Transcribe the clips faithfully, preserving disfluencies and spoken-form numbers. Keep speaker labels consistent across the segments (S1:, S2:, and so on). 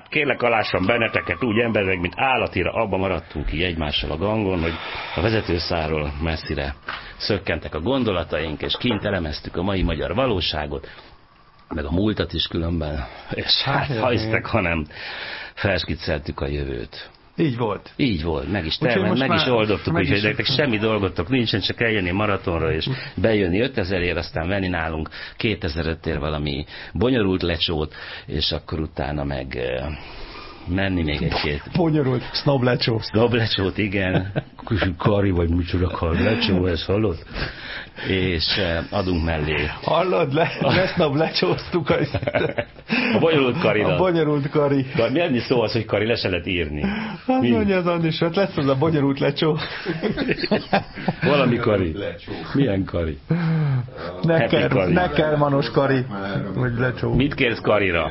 S1: Hát kérlek alásson benneteket úgy emberek, mint állatira, abba maradtunk ki egymással a gangon, hogy a vezetőszáról messzire szökkentek a gondolataink, és kint elemeztük a mai magyar valóságot, meg a múltat is különben, és hát ha hisztek, hanem felskicceltük a jövőt.
S2: Így volt.
S1: Így volt, meg is termelt, meg is oldottuk, úgyhogy nektek semmi dolgotok nincsen, csak eljönni maratonra, és bejönni ötezerért, aztán venni nálunk kétezerötért valami bonyolult lecsót, és akkor utána meg menni még egy-két...
S2: Bonyolult snob lecsó.
S1: Snob lecsót, igen. Kari vagy micsoda kar lecsó, ezt hallod? És adunk mellé.
S2: Hallod? Le, le snob lecsóztuk. A,
S1: a bonyolult karinak.
S2: A bonyolult kari.
S1: De mi annyi szó az, hogy kari, le se lehet írni.
S2: Hát mondja az Andis, hogy lesz az a bonyolult lecsó.
S1: Valami kari. Milyen kari?
S2: Neker, nekermanos kari. Vagy lecsó.
S1: Mit kérsz karira?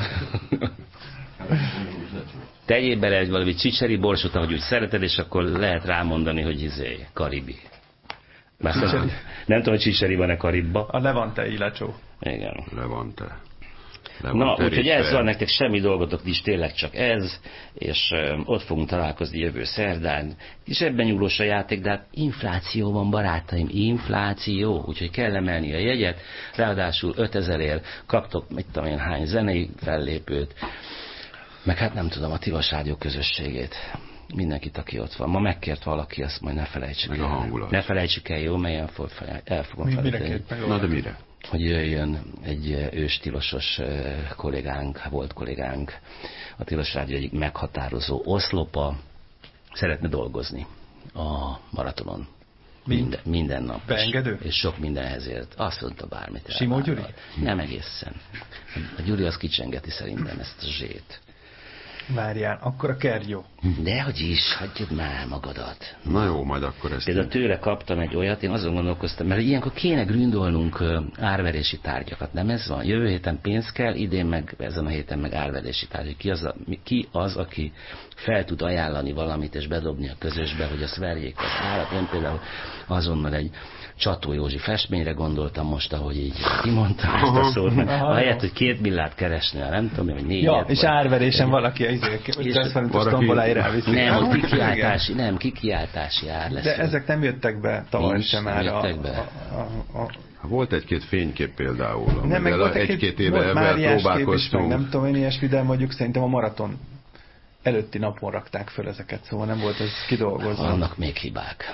S1: Tegyél bele egy valami csicseri borsot, ahogy úgy szereted, és akkor lehet rámondani, hogy izé, karibi. Nem, nem tudom, hogy csicseri van-e karibba.
S2: A Levante-i lecsó.
S1: Igen.
S3: Levante.
S1: Na, úgyhogy ez van, nektek semmi dolgotok is, tényleg csak ez, és uh, ott fogunk találkozni jövő szerdán. És ebben nyúlós a játék, de hát infláció van, barátaim, infláció, úgyhogy kell emelni a jegyet, ráadásul ötezerért kaptok, mit tudom én, hány zenei fellépőt, meg hát nem tudom, a Tilos Rádió közösségét. Mindenkit, aki ott van. Ma megkért valaki, azt majd ne felejtsük
S3: meg
S1: el.
S3: A hangulat.
S1: Ne felejtsük el, jó, melyen el fogom Mi, felejteni.
S3: Na de mire?
S1: Hogy jöjjön egy őstilosos kollégánk, volt kollégánk, a Tilos Rádió egyik meghatározó oszlopa, szeretne dolgozni a maratonon. Minden, minden nap.
S2: Beengedő?
S1: És, és sok mindenhez ért. Azt mondta bármit.
S2: Simó Gyuri?
S1: Nem egészen. A Gyuri az kicsengeti szerintem ezt a zsét.
S2: Várjál, akkor a Kergyó.
S1: Dehogy is, hagyjad már magadat.
S3: Na jó, majd akkor ezt...
S1: Például tőle kaptam egy olyat, én azon gondolkoztam, mert ilyenkor kéne gründolnunk árverési tárgyakat, nem ez van? Jövő héten pénz kell, idén meg, ezen a héten meg árverési tárgyak. Ki az, a, ki az, aki fel tud ajánlani valamit és bedobni a közösbe, hogy azt verjék az árat? Én például azonnal egy Csató Józsi festményre gondoltam most, ahogy így kimondtam ezt a szót, ahelyett, hogy két millát keresnél, nem tudom, hogy négyet.
S2: Ja, és árverésen valaki ötszáz forintos tomboláért elviszik.
S1: Nem, hogy kikiáltási, nem, kikiáltási ár lesz.
S2: De ezek nem jöttek be tavaly sem már. A,
S1: be.
S2: A, a, a...
S3: Volt egy-két fénykép például,
S2: nem, meg volt
S3: egy-két éve ebben próbálkoztunk.
S2: Nem tudom én ilyesmi, de mondjuk szerintem a maraton előtti napon rakták föl ezeket, szóval nem volt ez kidolgozva.
S1: Vannak még hibák.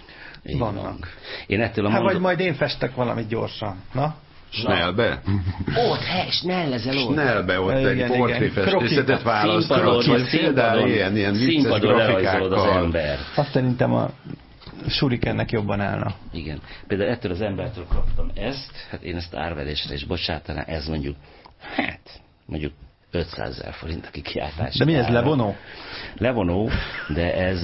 S2: Így vannak. Van.
S1: Én ettől a
S2: hát
S1: mondom...
S2: vagy majd én festek valamit gyorsan. Na?
S3: Snellbe?
S1: Ott, hely, snellezel ott.
S3: Snellbe, ott egy portréfestészetet választ. Például ilyen, ilyen vicces grafikákkal.
S2: Azt szerintem a Shurikennek jobban állna.
S1: Igen. Például ettől az embertől kaptam ezt, hát én ezt árverésre is bocsátanám, ez mondjuk, hát, mondjuk ötszázezer forint a kikiáltás.
S2: De mi ez, levonó?
S1: Levonó, de ez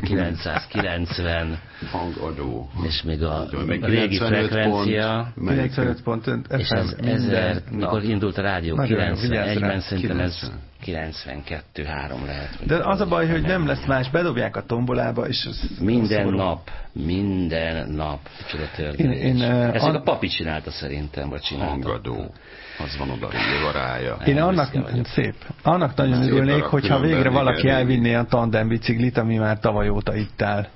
S1: ezerkilencszázkilencven
S3: hangadó.
S1: És még a, a régi frekvencia.
S2: kilencvenöt pont.
S1: És ez ezer, mikor indult a rádió, kilencvenegyben szerintem ez kilencvenkettő három lehet.
S2: De az a baj, hogy nem lesz más, bedobják a tombolába, és az
S1: minden szorul. nap, minden nap. Én, én, Ezt a, a papi csinálta szerintem, vagy csinálta.
S3: Hangadó. Az van oda írva rája.
S2: Én annak, szép. Annak nagyon örülnék, hogyha végre valaki elvinné a tandem biciklit, ami már tavaly óta itt áll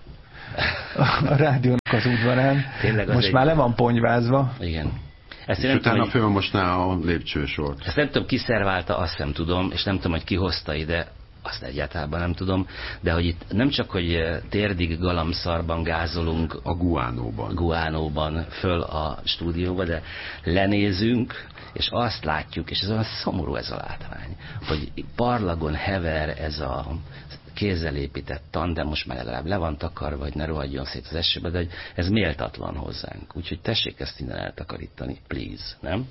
S2: a rádiónak az udvarán. Most egy... már le van ponyvázva.
S1: Igen.
S3: Ezt és utána fölmosná a lépcsősort.
S1: Ezt nem tudom, ki szerválta, azt nem tudom, és nem tudom, hogy ki hozta ide, azt egyáltalán nem tudom, de hogy itt nem csak, hogy térdig galamszarban gázolunk
S3: a guánóban.
S1: guánóban föl a stúdióba, de lenézünk, és azt látjuk, és ez olyan szomorú ez a látvány, hogy parlagon hever ez a kézzel épített tandem, most már legalább le van takarva, hogy ne rohadjon szét az esőbe, de ez méltatlan hozzánk. Úgyhogy tessék ezt innen eltakarítani, please, nem?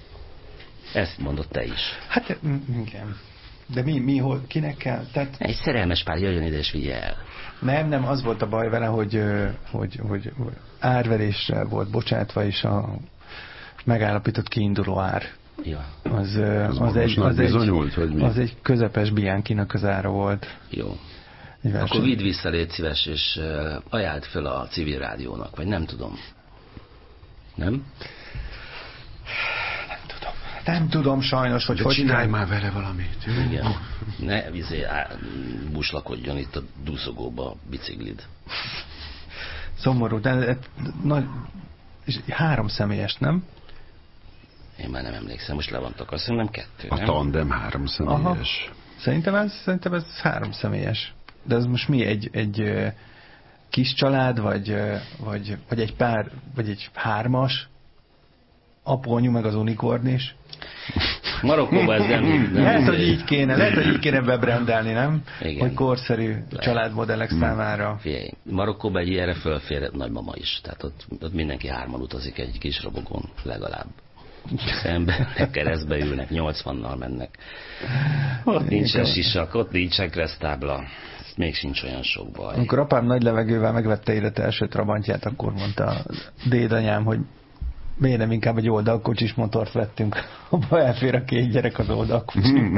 S1: Ezt mondott te is.
S2: Hát, igen. De mi, mi hol, kinek kell? Tehát...
S1: Egy szerelmes pár jöjjön ide és vigye el.
S2: Nem, nem, az volt a baj vele, hogy, hogy, hogy árverésre volt bocsátva, és a megállapított kiinduló ár.
S1: Ja.
S2: Az, az, az, egy, az,
S3: bizonyult,
S2: egy, az egy közepes Bianchinak az ára volt.
S1: Jó. Akkor vidd vissza, légy szíves, és uh, ajánld föl a civil rádiónak, vagy nem tudom. Nem?
S2: Nem tudom. Nem tudom sajnos, hogy
S3: de
S2: hogy
S3: csinálj már vele valamit.
S1: Igen. Ne vizé, á, buslakodjon itt a duszogóba a biciklid.
S2: Szomorú, de, de, nagy, három személyes, nem?
S1: Én már nem emlékszem, most le van takasz, nem kettő,
S3: a
S1: nem?
S3: tandem három személyes. Aha.
S2: Szerintem ez, szerintem ez három személyes. De ez most mi, egy, egy kis család, vagy, vagy, vagy egy pár, vagy egy hármas? Apu, anyu, meg az unikorn is?
S1: Marokkóban ez nem, nem
S2: lehet, hogy így kéne, lehet, hogy így kéne webrendelni, nem?
S1: Igen.
S2: Hogy korszerű lehet. Családmodellek hmm. számára.
S1: Figyelj, Marokkóban egy ilyenre fölfér nagymama is. Tehát ott, ott mindenki hárman utazik egy kis robogón legalább. Szembe, keresztbe ülnek, nyolcvannal mennek. Ott nincsen sisak, ott nincsen keresztábla. Még sincs olyan sok baj.
S2: Amikor apám nagy levegővel megvette élete első trabantját, akkor mondta a dédanyám, hogy miért nem inkább egy oldalkocsis motort vettünk, abba elfér a két gyerek az oldalkocsiba.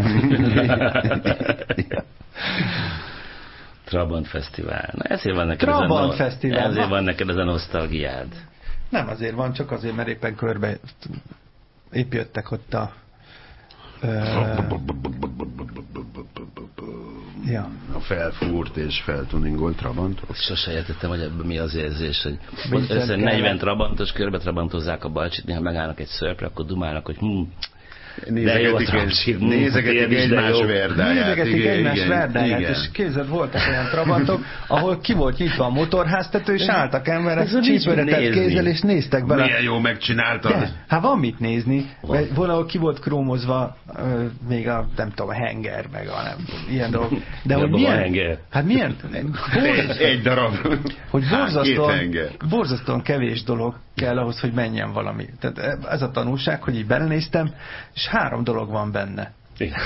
S1: Trabant Fesztivál. Na ezért van neked,
S2: Trabant
S1: ez, a,
S2: Fesztivál.
S1: ezért van neked ez a nosztalgiád.
S2: Nem azért van, csak azért, mert éppen körbe épp jöttek ott a uh, ja.
S3: a felfúrt és feltuningolt trabantok.
S1: Sose értettem, hogy ebben mi az érzés, hogy össze negyven trabantos körbe trabantozzák a Balcsit, néha megállnak egy szörpre, akkor dumálnak, hogy hm,
S3: nézegetik, egy, nézegetik egymás verdáját.
S2: Nézegetik igen, egymás igen, verdáját, igen. És képzeld, voltak olyan trabantok, ahol ki volt nyitva a motorháztető, és álltak emberek csípőretett kézzel, és néztek bele.
S3: Milyen jó megcsináltad.
S2: De, hát van mit nézni. Van. Valahol ki volt krómozva uh, még a, nem tudom, a henger, meg a nem, ilyen dolog. De hogy milyen, hát milyen,
S3: egy, egy darab,
S2: hogy borzasztóan, borzasztóan kevés dolog kell ahhoz, hogy menjen valami. Tehát ez a tanulság, hogy így belenéztem, és három dolog van benne.
S1: Igen.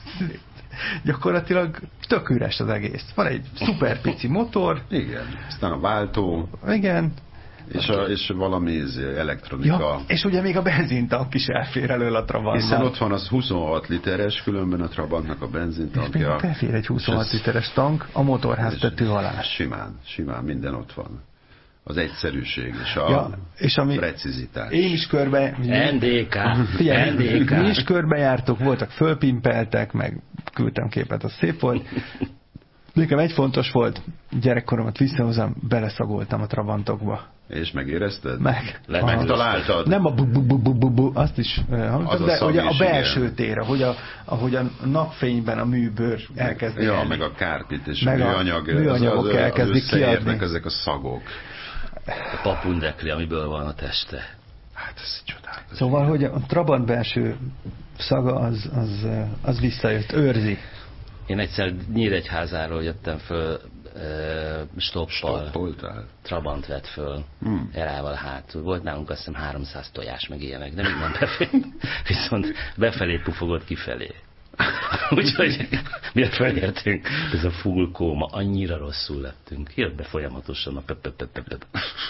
S2: Gyakorlatilag tök üres az egész. Van egy szuper pici motor.
S3: Igen. Aztán a váltó.
S2: Igen.
S3: És, a, és valami elektronika.
S2: Ja, és ugye még a benzintank is elfér elől a Trabantnál.
S3: Hiszen ott van az huszonhat literes, különben a Trabantnak a benzintankja.
S2: Elfér egy huszonhat literes tank a motorháztető alá.
S3: Simán, simán minden ott van. Az egyszerűség és a
S2: ja, és ami
S3: precizitás.
S2: Én is körbe...
S1: en dé ká.
S2: Figyelj, en dé ká. Mi is körbejártuk, voltak, fölpimpeltek, meg küldtem képet, az szép volt. Nekem egy fontos volt, gyerekkoromat visszahozom, beleszagoltam a trabantokba.
S3: És megérezted?
S2: Meg.
S3: Megtaláltad?
S2: Nem a bu-bu-bu-bu-bu, azt is hallottam, de ugye a belső tér, ahogy a, ahogy a napfényben a műbőr elkezdi.
S3: Ja, meg a kárpit és meg a műanyag,
S2: műanyagok az, az, elkezdik
S3: az kiadni. Ezek a szagok.
S1: A papundekli, amiből van a teste.
S3: Hát ez csodálatos.
S2: Szóval, hogy a Trabant belső szaga az, az, az visszajött, őrzi.
S1: Én egyszer Nyíregyházáról jöttem föl uh, stoppal. Trabant vett föl, hmm. elával hátul. Volt nálunk azt hiszem háromszáz tojás, meg ilyenek, de minden befér. Viszont befelé pufogott kifelé. Úgyhogy mire felértünk, ez a full kóma, annyira rosszul lettünk. Jött be folyamatosan a pep-pep-pep-pep.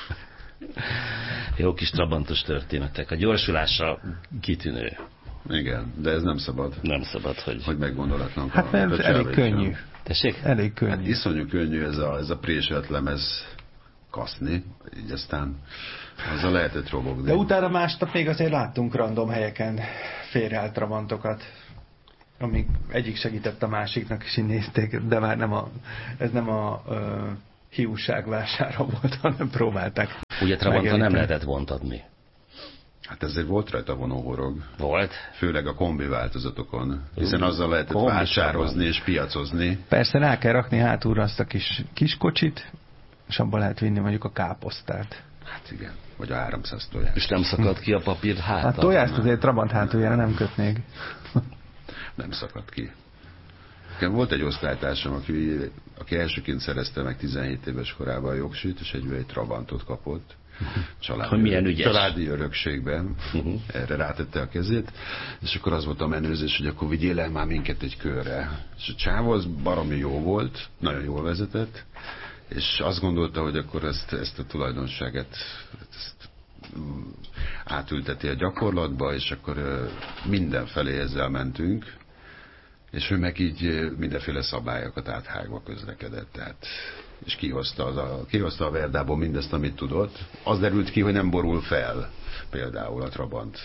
S1: Jó kis trabantos történetek. A gyorsulása kitűnő.
S3: Igen, de ez nem szabad.
S1: Nem szabad, hogy...
S3: Hogy meggondolatlan.
S2: Hát mert ez elég könnyű.
S1: Tessék?
S2: Elég könnyű. Hát
S3: iszonyú könnyű ez a, ez a préselt lemez kaszni, így aztán azzal lehetett robogni.
S2: De utána másnap még azért láttunk random helyeken félreállt trabantokat, amik egyik segített a másiknak, és így nézték, de már nem a, ez nem a uh, hiúság vására volt, hanem próbálták.
S1: Ugye Trabanton nem lehetett vontatni.
S3: Hát ezért volt rajta vonóhorog.
S1: Volt?
S3: Főleg a kombi változatokon. Hiszen azzal lehetett kombi vásározni és piacozni.
S2: Persze rá kell rakni hátulra azt a kis, kis kocsit, és abban lehet vinni mondjuk a káposztát.
S3: Hát igen, vagy a háromszáz tojás.
S1: És nem szakadt ki a papír háta?
S2: Hát tojást azért Trabant hátuljára nem kötnék.
S3: Nem szakadt ki. Volt egy osztálytársam, aki, aki elsőként szerezte meg tizenhét éves korában a jogsit, és egy, egy Trabantot kapott. Családi,
S1: milyen ügyes.
S3: Családi örökségben. Uh-huh. Erre rátette a kezét. És akkor az volt a menőzés, hogy akkor vigyél el már minket egy körre. És a csávó az baromi jó volt, nagyon jól vezetett, és azt gondolta, hogy akkor ezt, ezt a tulajdonságet ezt átülteti a gyakorlatba, és akkor mindenfelé ezzel mentünk. És ő meg így mindenféle szabályokat áthágva közlekedett. Tehát, és kihozta, az a, kihozta a Verdából mindezt, amit tudott. Az derült ki, hogy nem borul fel például a Trabant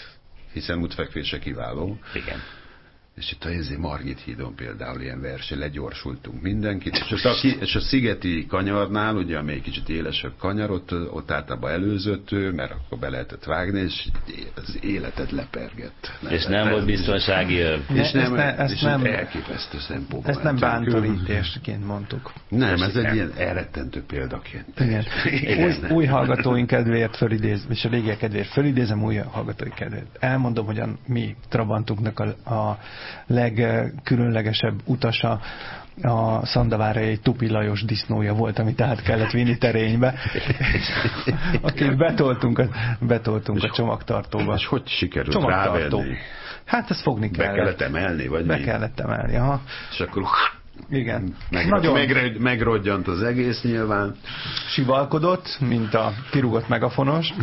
S3: hiszen útfekvése kiváló.
S1: Igen.
S3: És itt a ezé Margit hídon például ilyen verseny, legyorsultunk mindenkit, és a, és a szigeti kanyarnál, ugye, amely kicsit élesebb kanyar, ott, ott általában előzött ő, mert akkor be lehetett vágni, és az életet lepergett.
S1: Nem és nem volt biztonsági öv.
S3: És nem,
S2: ne, ezt
S3: és
S2: nem
S3: elképesztő szempont.
S2: Ezt nem bántorítésként mondtuk.
S3: Nem, ez egy ilyen elrettentő példaként.
S2: Igen. Új, új hallgatóink kedvéért fölidéz, és a régiek kedvéért fölidézem, új hallgatói kedvéért. Elmondom, hogy a mi Trabantunknak a, a legkülönlegesebb utasa a Szandavárai Tupi Lajos disznója volt, amit át kellett vinni terénybe. Akit betoltunk, a, betoltunk a csomagtartóba.
S3: És hogy sikerült rávenni?
S2: Hát ezt fogni
S3: Be
S2: kellett.
S3: kellett emelni, vagy
S2: Be
S3: mi?
S2: kellett emelni, aha.
S3: És akkor...
S2: Igen.
S3: Meg,
S2: Nagyon
S3: meg, megrodjant az egész nyilván.
S2: Sivalkodott, mint a kirúgott megafonos.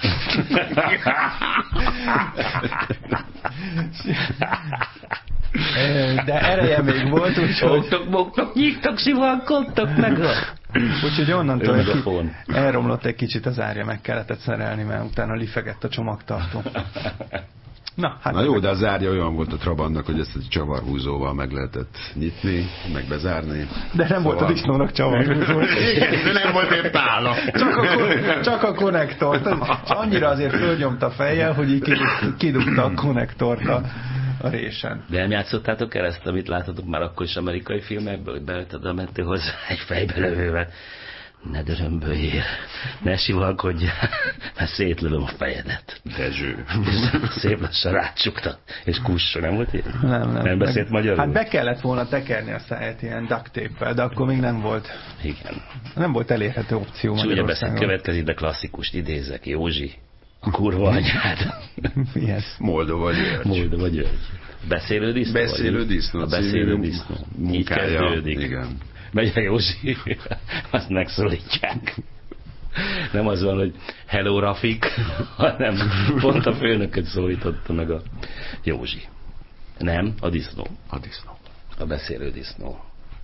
S2: De ereje még volt, úgyhogy...
S1: Fogtok, mogtok, nyígtok, sivalkodtok meg.
S2: Úgyhogy onnantól elromlott egy kicsit az árja, meg kellett szerelni, mert utána lifegett a csomagtartó. Na, hát
S3: Na jó, de az árja olyan volt a Trabantnak, hogy ezt egy csavarhúzóval meg lehetett nyitni, meg bezárni.
S2: De nem szóval... volt a disznónak csavarhúzó.
S3: De nem volt épp tála.
S2: Csak a, csak a konnektort. Annyira azért fölnyomta fejjel, hogy így kidugta a konnektort a, a résen.
S1: De nem játszottátok el ezt, amit láthatok már akkor is amerikai filmekből, hogy beölted a mentél hozzá egy fejbelövővel. Ne dörömböljél, ne sivalkodjál, mert szétlövöm a fejedet.
S3: Dezső.
S1: Szép lassan rácsukta, és kussa, nem volt ilyen?
S2: Nem, nem.
S1: Nem beszélt magyarul?
S2: Hát be kellett volna tekerni a száját ilyen duct tape-vel, de akkor még nem volt.
S1: Igen.
S2: Nem volt elérhető opció.
S1: És ugye beszélt, következik, de klasszikust idézek, Józsi, kurva anyád.
S2: Yes.
S3: Moldova György.
S1: Moldova György. Beszélő disznó?
S3: Beszélő disznó.
S1: A beszélő disznó. Így kezdődik.
S3: Igen.
S1: Megy a Józsi, azt megszólítják. Nem az van, hogy hello Rafik, hanem pont a főnököt szólította meg a Józsi. Nem, a disznó.
S3: A disznó.
S1: A beszélő disznó.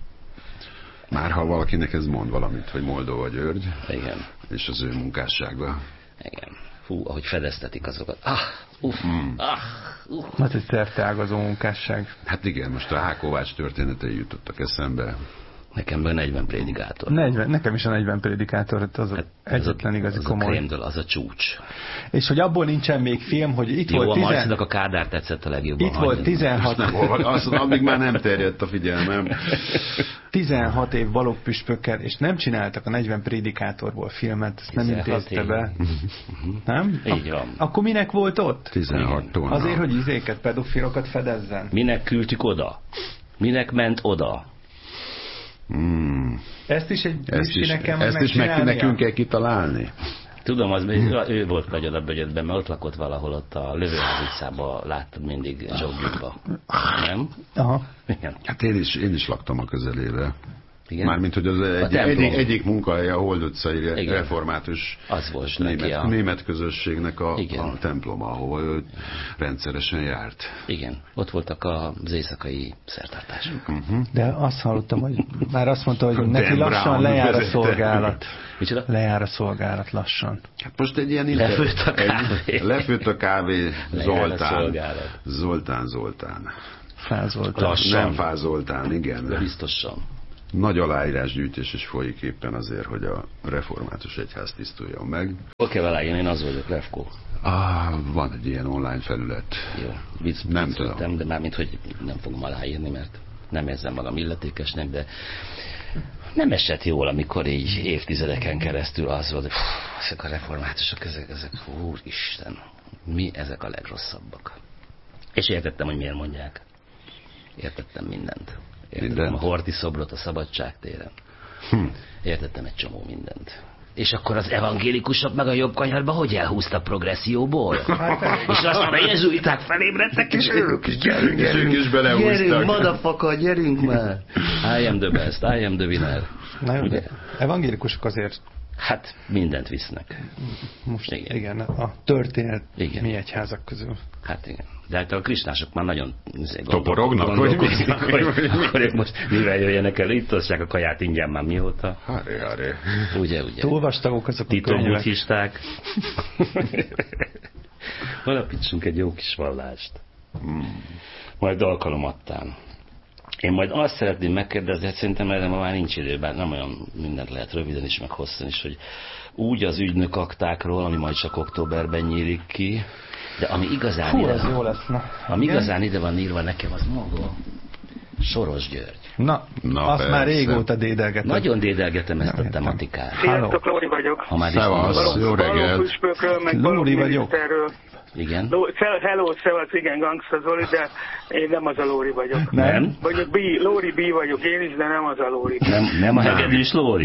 S3: Már ha valakinek ez mond valamit, hogy Moldova György.
S1: Igen.
S3: És az ő munkássága.
S1: Igen. Fú, ahogy fedeztetik azokat. Ah, uff, mm. ah, uff.
S2: Hát egy szerteágazó munkásság.
S3: Hát igen, most a H. Kovács történetei jutottak eszembe.
S1: Nekem be negyven prédikátor.
S2: negyven, nekem is a negyven prédikátor, az hát egyetlen igazi
S1: az
S2: komoly.
S1: A krémdől, az a csúcs.
S2: És hogy abból nincsen még film, hogy itt
S1: jó,
S2: volt...
S1: Jó, a Marcinak a Kádár tetszett a legjobban.
S2: Itt volt tizenhat...
S3: Nem, azt, addig már nem terjedt a figyelmem.
S2: tizenhat év balogpüspökkel, és nem csináltak a negyven prédikátorból filmet, ezt nem intézte be. Nem?
S1: Így van.
S2: Ak- akkor minek volt ott?
S3: tizenhat tonna.
S2: Azért, hogy izéket, pedofilokat fedezzen.
S1: Minek küldtük oda? Minek ment oda?
S3: Hmm.
S2: Ezt is egy
S3: ezt is,
S2: nekem
S3: ezt is meg nekünk kell kitalálni.
S1: Tudom, az, ő volt nagyon a bögyödben, mert ott lakott valahol ott a Lövőház utcában, láttad mindig zsogjukba. Nem?
S2: Aha.
S1: Igen.
S3: Hát én is, én is laktam a közelébe.
S1: Igen?
S3: Mármint, hogy az egy, egyik, egyik munkahelye a Hold utcai Igen. református
S1: az volt
S3: német,
S1: a...
S3: német közösségnek a, a temploma, ahol ő rendszeresen járt.
S1: Igen, ott voltak az éjszakai szertartások.
S3: Uh-huh.
S2: De azt hallottam, hogy már azt mondta, hogy neki Dan lassan Brown lejár vezette. a szolgálat.
S1: Micsoda?
S2: Lejár a szolgálat lassan.
S3: Hát most egy ilyen...
S1: Inter... Lefőtt a kávé.
S3: Egy, lefőtt a kávé Zoltán. Zoltán Zoltán.
S2: Fázoltán.
S3: Lassan. Nem Fázoltán, igen.
S1: De biztosan.
S3: Nagy aláírásgyűjtés is folyik éppen azért, hogy a református egyház tisztuljon meg.
S1: Hol kell aláírni? Én az vagyok, Lefko.
S3: Ah, van egy ilyen online felület.
S1: Jó, vicc,
S3: nem
S1: vicc
S3: tudom.
S1: Voltam, de mármint, hogy nem fogom aláírni, mert nem érzem magam illetékesnek, de nem esett jól, amikor így évtizedeken keresztül az volt, hogy fú, ezek a reformátusok, ezek, ezek, úristen, mi ezek a legrosszabbak. És értettem, hogy miért mondják. Értettem mindent. Értettem mindent. A Horthy szobrot a Szabadság téren. Hm. Értettem egy csomó mindent. És akkor az evangélikusok meg a jobb kanyarba hogy elhúztak progresszióból? És aztán a jezsuiták felébredtek, és ők is gyerünk, gyerünk,
S3: és belehúztak.
S1: Gyerünk, madafaka, gyerünk már. I am the best, I am the winner.
S2: Na jó, de evangélikusok azért...
S1: Hát mindent visznek.
S2: Most igen, igen a történet
S1: igen.
S2: mi egyházak közül.
S1: Hát igen. De hát a krisnások már nagyon
S3: toporognak, hogy mi?
S1: Akkor ők most mivel jöjjenek el, itt osztják a kaját ingyen már mióta.
S3: Haré, haré.
S1: Ugye, ugye.
S2: Túl vastagok azok a
S1: Tito buddhisták. Alapítsunk egy jó kis vallást. Majd alkalomattán. Én majd azt szeretném megkérdezni, hát szerintem erre ma már nincs idő, bár nem olyan mindent lehet röviden is, meg hosszan is, hogy úgy az ügynök aktákról, ami majd csak októberben nyílik ki, de ami igazán,
S2: Hú,
S1: ide,
S2: az jó lesz, na.
S1: ami igazán ide van írva nekem, az maga Soros György.
S2: Na, Na azt persze. Már régóta dédelgetem.
S1: Nagyon dédelgetem ezt a tematikát.
S4: Sziasztok, Lóri vagyok.
S1: Ha már
S3: Szevasz, jó reggelt.
S2: Lóri vagyok.
S1: Igen.
S4: Hello, szevasz, igen, Gangsta Zoli, de én nem az a Lóri vagyok.
S1: Nem?
S4: Vagyok B, Lóri B vagyok én is, de nem az a Lóri.
S1: Nem, nem a hegedűs Lóri?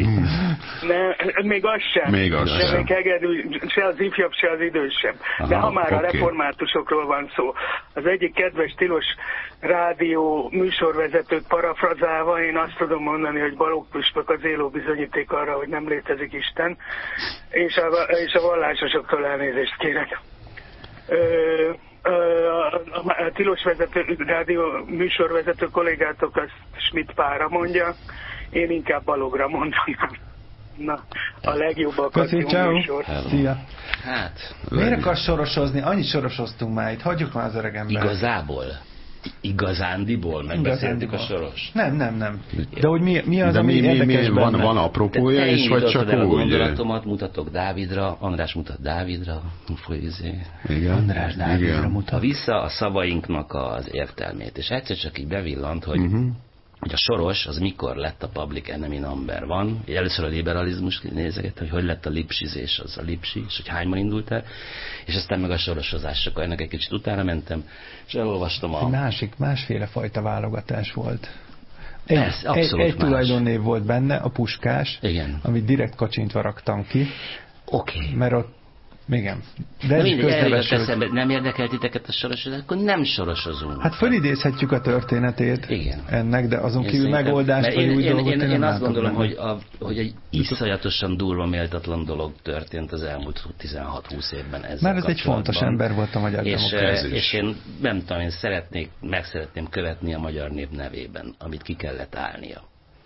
S4: Nem, még az sem.
S3: Még az
S4: de
S3: sem.
S4: Még hegedű, se az ifjabb, se az idősebb. Aha, de ha már okay. A reformátusokról van szó, az egyik kedves tilos rádió műsorvezetőt parafrazálva, én azt tudom mondani, hogy Balogh püspök az élő bizonyíték arra, hogy nem létezik Isten, és a, és a vallásosoktól elnézést kérek. Ö, ö, a, a, a tilos vezető, rádió műsorvezető kollégátok azt Schmidt Pára mondja, én inkább Balogra mondom. Na, a legjobb
S2: műsor. Szia!
S1: Hát,
S2: miért akarsz sorosozni? Annyit sorosoztunk már itt, hagyjuk már az öreg ember.
S1: Igazából? Igazándiból megbeszéltük a Soros?
S2: Nem, nem, nem. De hogy mi, mi az,
S3: de
S2: ami
S3: mi,
S2: érdekes
S3: mi,
S2: benne?
S3: Van, van apropója is, vagy csak
S1: úgy?
S3: úgy?
S1: Gondolatomat mutatok Dávidra, András mutat Dávidra, folyizé.
S3: Igen.
S2: András Dávidra
S3: Igen.
S2: mutat.
S1: Vissza a szavainknak az értelmét. És egyszer csak így bevillant, hogy uh-huh. hogy a Soros az mikor lett a public enemy number van. Először a liberalizmus nézeget, hogy hogy lett a lipsizés, az a lipsi, és hogy hányban indult el, és aztán meg a sorosozás, csak ennek egy kicsit utána mentem, és elolvastam a...
S2: Egy másik, másféle fajta válogatás volt. Egy,
S1: Persze,
S2: egy, egy
S1: más.
S2: tulajdonnév volt benne, a Puskás,
S1: igen.
S2: amit direkt kacsintva raktam ki.
S1: Oké. Okay.
S2: Mert ott igen. De
S1: ez mindegy, nem érdekelt titeket a sorosozás, akkor nem sorosozunk.
S2: Hát fölidézhetjük a történetét
S1: igen.
S2: ennek, de azon kívül megoldást vagy új dolgot
S1: én, én, én azt gondolom,
S2: benne.
S1: hogy, a, hogy egy iszonyatosan durva, méltatlan dolog történt az elmúlt tizenhat-húsz évben ezzel
S2: Már ez egy fontos ember volt a magyar
S1: és,
S2: demokrácia.
S1: És én nem tudom, én szeretnék, meg szeretném követni a magyar nép nevében, amit ki kellett állnia.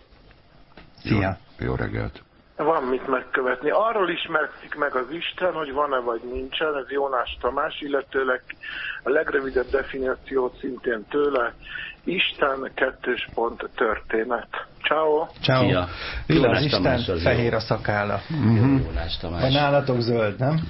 S2: Szia!
S3: Jó, jó reggelt!
S5: Van mit megkövetni. Arról ismerkszik meg az Isten, hogy van-e vagy nincsen, ez Jónás Tamás, illetőleg a legrövidebb definíciót szintén tőle, Isten kettős pont történet. Ciao.
S2: Ciao.
S1: Szia.
S2: Lila az Isten, az fehér a szakála.
S1: Uh-huh. Jónás Tamás.
S2: A nálatok zöld, nem?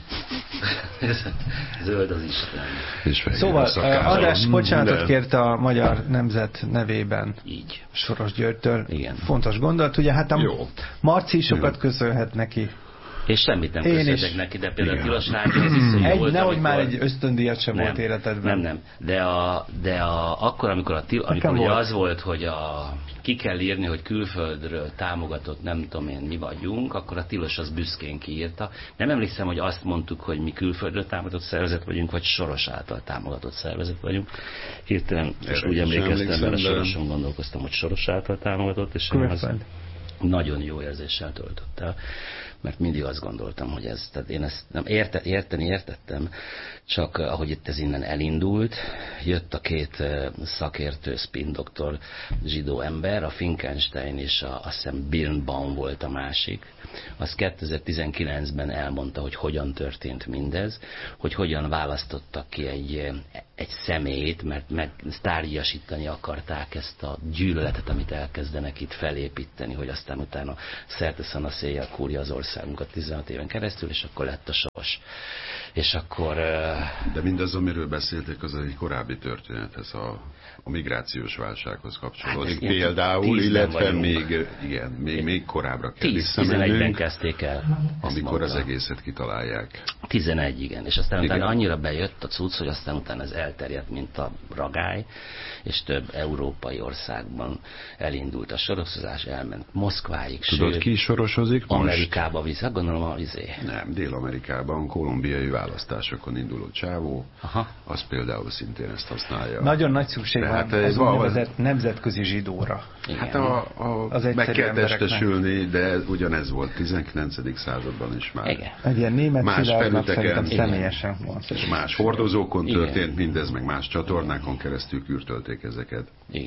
S1: Zöld az Isten.
S3: És
S2: szóval András bocsánatot kérte a magyar nemzet nevében.
S1: Így.
S2: Soros Györgytől.
S1: Igen.
S2: Fontos gondolat. Ugye hát a
S3: Jó.
S2: Marci is sokat Jó. köszönhet neki.
S1: És semmit nem köszönhetek neki, de például a Tilos Rádió az
S2: egy,
S1: volt,
S2: nehogy
S1: amikor...
S2: már egy ösztöndíjat sem
S1: nem,
S2: volt életedben.
S1: Nem, nem. De, a, de a, akkor, amikor, a, amikor ugye az volt, hogy a, ki kell írni, hogy külföldről támogatott, nem tudom én, mi vagyunk, akkor a Tilos az büszkén kiírta. Nem emlékszem, hogy azt mondtuk, hogy mi külföldről támogatott szervezet vagyunk, vagy Soros által támogatott szervezet vagyunk. Hirtelen most úgy emlékeztem, mert a Soroson gondolkoztam, hogy Soros által támogatott, és az nagyon jó érzéssel töltött el. Mert mindig azt gondoltam, hogy ez, tehát én ezt nem érte, érteni értettem, csak ahogy itt ez innen elindult, jött a két szakértő spin doktor zsidó ember, a Finkelstein és a, azt hiszem Birnbaum volt a másik, az kétezer-tizenkilencben elmondta, hogy hogyan történt mindez, hogy hogyan választottak ki egy, egy személyt, mert meg sztárgyasítani akarták ezt a gyűlöletet, amit elkezdenek itt felépíteni, hogy aztán utána szerteszan a széjjel kúrja az országunkat tizenhat éven keresztül, és akkor lett a Soros. És akkor...
S3: De mindaz, amiről beszéltek, az egy korábbi történethez, a, a migrációs válsághoz kapcsolódik. Hát például, illetve még, igen, még, még korábbra kell
S1: visszamennünk, kezdték el.
S3: Amikor az egészet kitalálják.
S1: tizenegy, igen. És aztán igen. utána annyira bejött a cucc, hogy aztán utána ez elterjedt, mint a ragály, és több európai országban elindult a sorosozás, elment Moszkváig.
S3: Tudod, sőt, ki sorosozik most?
S1: Amerikába vissza, gondolom a izé.
S3: Nem, Dél-Amerikában, kolumbiai választásokon induló csávó, aha. az például szintén ezt használja.
S2: Nagyon nagy szükség van hát az úgynevezett nemzetközi zsidóra.
S3: Igen. Hát a, a meg kell testesülni, de ugyanez volt tizenkilencedik században is már.
S1: Igen.
S2: Egy ilyen német
S3: más
S2: területeken személyesen van.
S3: És más hordozókon Igen. történt mindez, meg más csatornákon keresztül kürtölték ezeket.
S1: Igen.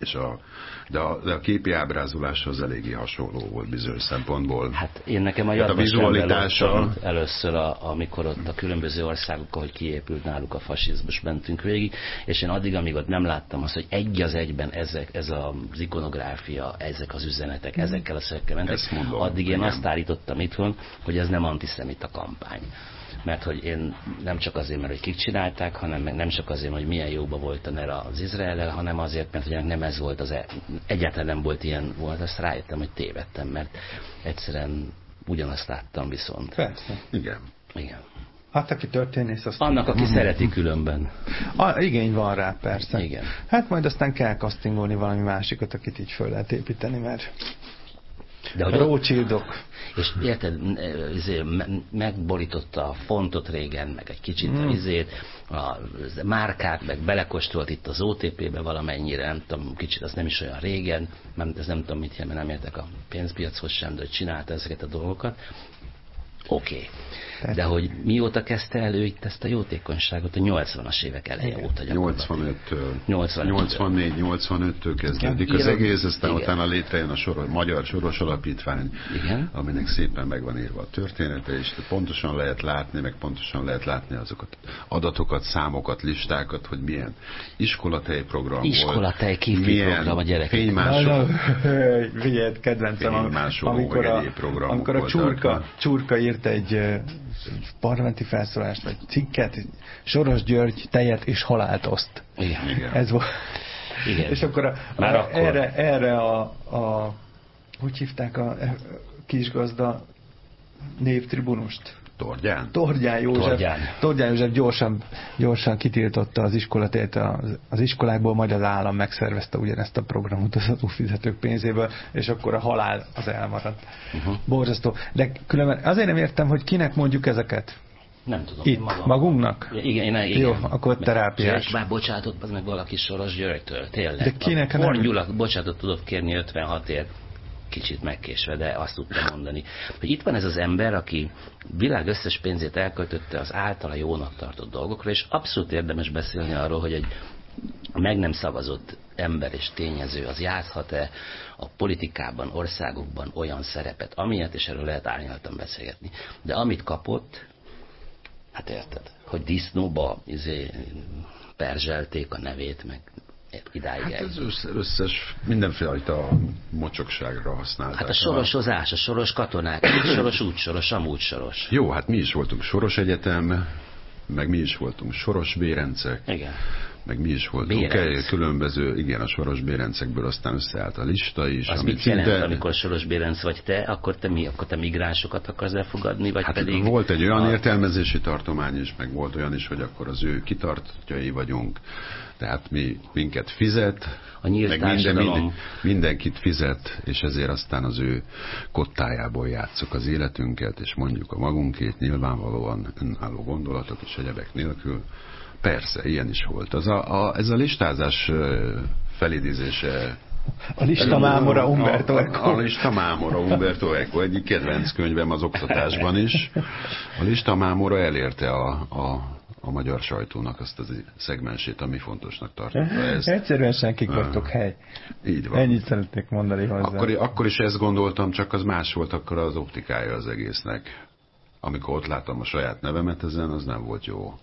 S3: És a, de, a, de a képi ábrázolása az eléggé hasonló volt bizonyos szempontból.
S1: Hát én nekem a,
S3: hát a vizualitása
S1: először, a, amikor ott a különböző országok, ahogy kiépült náluk a fasizmus, mentünk végig, és én addig, amíg ott nem láttam azt, hogy egy az egyben ezek, ez az ikonográfia, ezek az üzenetek, hmm. ezekkel a szövegekkel mentek, mondom, addig én igen. azt állítottam itthon, hogy ez nem antiszemita kampány. Mert hogy én nem csak azért, mert hogy kik csinálták, hanem nem csak azért, hogy milyen jóba volt a NERA az Izraellel, hanem azért, mert hogy nem ez volt az, e- egyáltalán nem volt ilyen volt, azt rájöttem, hogy tévedtem, mert egyszerűen ugyanazt láttam viszont.
S2: Persze.
S3: Igen.
S1: Igen.
S2: Hát aki történész, azt...
S1: Annak, aki mm-hmm. szereti különben.
S2: A, igény van rá, persze.
S1: Igen.
S2: Hát majd aztán kell castingolni valami másikat, akit így föl lehet építeni, mert... De hogy Rothschildok.
S1: És érted, megborította a fontot régen, meg egy kicsit mm. a izét, a márkát, meg belekóstolt itt az o té pé-be valamennyire, nem tudom, kicsit, az nem is olyan régen, nem, ez nem tudom mit jel, mert nem értek a pénzpiachoz sem, de hogy csinálta ezeket a dolgokat. Oké. Okay. De hogy mióta kezdte elő itt ezt a jótékonyságot? A nyolcvanas évek eleje óta
S3: gyakorlatilag. nyolcvannégy nyolcvanöttől kezdődik igen, az egész, aztán igen. utána létrejön a soros, Magyar Soros Alapítvány, igen. aminek szépen meg van írva a története, és pontosan lehet látni, meg pontosan lehet látni azokat adatokat, számokat, listákat, hogy milyen iskolatej program
S1: iskolatej
S3: volt. Iskolatej program
S1: a gyerekek.
S3: Fénymások.
S2: Vigyed, kedvencem, amikor a, amikor a csurka, csurka írt egy parlamenti felszólást, vagy cikket, Soros György tejet és halált oszt.
S1: Igen.
S2: Ez volt.
S1: Igen.
S2: És akkor, a,
S1: Már
S2: a,
S1: akkor.
S2: Erre, erre a, a hogy hívták a kisgazda névtribunust?
S3: Tordján?
S2: Tordján József. Tordján. Tordján József gyorsan, gyorsan kitiltotta az iskolatét az, az iskolákból, majd az állam megszervezte ugyanezt a programot az adófizetők pénzéből, és akkor a halál az elmaradt. Uh-huh. Borzasztó. De különben azért nem értem, hogy kinek mondjuk ezeket.
S1: Nem tudom.
S2: Itt, magam. Magunknak?
S1: Igen, igen. igen.
S2: Jó, akkor terápiás.
S1: Már bocsátott az meg valaki Soros Györgytől, tényleg.
S2: De kinek?
S1: Horn Gyula bocsátot tudott kérni ötvenhatért. Kicsit megkésve, de azt tudtam mondani, hogy itt van ez az ember, aki világ összes pénzét elköltötte az általa jónak tartott dolgokra, és abszolút érdemes beszélni arról, hogy egy meg nem szavazott ember és tényező az játszhat-e a politikában, országokban olyan szerepet, amilyet, és erről lehet árnyaltan beszélgetni. De amit kapott, hát érted, hogy disznóba izé, perzselték a nevét, meg idáig
S3: hát ez összes mindenféle mocsokságra használták.
S1: Hát a sorosozás, a soros katonák, így soros, úgy soros, amúgy soros.
S3: Jó, hát mi is voltunk Soros Egyetem, meg mi is voltunk Soros Bérencek.
S1: Igen.
S3: Meg mi is voltunk Bérenc. Különböző, igen, a Soros Bérencekből aztán összeállt a lista is.
S1: Az mit jelent, szinte... amikor Soros Bérenc vagy te, akkor te mi? Akkor te migránsokat akarsz elfogadni, vagy
S3: hát
S1: pedig...
S3: volt egy olyan a... értelmezési tartomány is, meg volt olyan is, hogy akkor az ő kitartjai vagyunk. Tehát mi, minket fizet,
S1: a meg minden,
S3: minden, mindenkit fizet, és ezért aztán az ő kottájából játsszuk az életünket, és mondjuk a magunkét nyilvánvalóan önálló gondolatok és egyebek nélkül. Persze, ilyen is volt. Az a, a, ez a listázás felidézése...
S2: A listamámora Umberto Eco.
S3: A, a listamámora Umberto Eco egyik kedvenc könyvem az oktatásban is. A listamámora elérte a, a, a magyar sajtónak azt a szegmensét, ami fontosnak tartotta ezt.
S2: Egyszerűen senki kaptok hely.
S3: Így van.
S2: Ennyit szeretnék mondani hozzá.
S3: Akkor, akkor is ezt gondoltam, csak az más volt akkor az optikája az egésznek. Amikor ott láttam a saját nevemet ezen, az nem volt jó.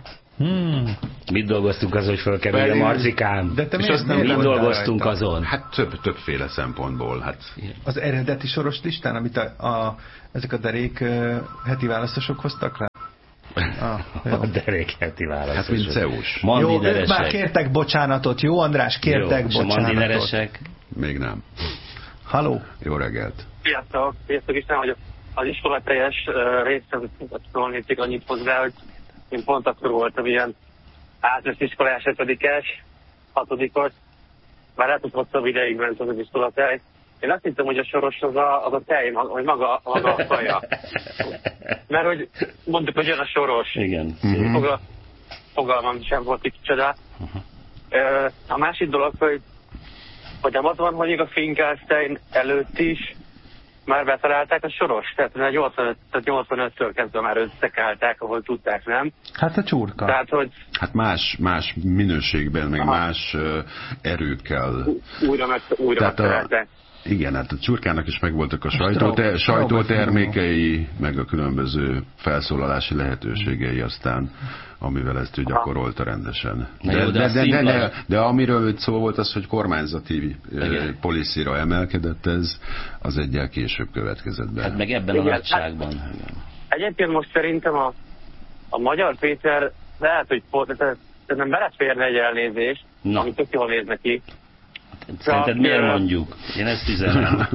S1: Hmm. Mit dolgoztunk azon, hogy fölkerülj a Marcikán?
S2: De te
S1: és azt nem mit dolgoztunk rajta? Azon?
S3: Hát több, többféle szempontból. Hát.
S2: Az eredeti soros listán, amit a, a, ezek a derék uh, heti választások hoztak rá?
S1: Ah, a derék heti választások. Hát
S3: mint Zeus.
S2: Jó, már kértek bocsánatot. Jó, András, kértek jó, bocsánatot.
S1: Mandineresek?
S3: Még nem.
S2: Halló?
S3: Jó reggelt.
S6: Sziasztok, sziasztok Isten vagyok. Az iskola teljes uh, résztvevőt szólni, csak annyit hozzá, hogy én pont akkor voltam ilyen általános iskolás hetedikes, hatodikos, már lehet, hogy hosszabb ideig ment az iskolatej. Én azt hittem, hogy a soros az a, az a tej, hogy maga, maga a kaja. Mert hogy mondjuk, hogy jön a soros.
S1: Igen.
S6: Fogal, fogalmam sem volt itt csoda. Uh-huh. A másik dolog, hogy, hogy nem az van, hogy a Finkelstein előtt is már betalálták a soros, tehát nyolcvanöttől kezdve már összekálták, ahol tudták, nem?
S2: Hát a csurka.
S6: Tehát, hogy...
S3: Hát más, más minőségben, meg Aha. más uh, erőkkel.
S6: Újra, meg, újra megtalálták.
S3: Igen, hát a csurkának is megvoltak a sajtóter, sajtótermékei, meg a különböző felszólalási lehetőségei aztán, amivel ezt ő gyakorolta rendesen. De, de, de, de, de, de, de amiről szó volt az, hogy kormányzati policyra emelkedett ez, az egyel később következett be.
S1: Hát meg ebben Igen, a nagyságban. Hát,
S6: egyébként most szerintem a, a Magyar Péter lehet, hogy nem beleférne egy elnézést, no. ami tök jól néz neki.
S1: Szerinted Csak, miért mondjuk? Én ezt üzenem.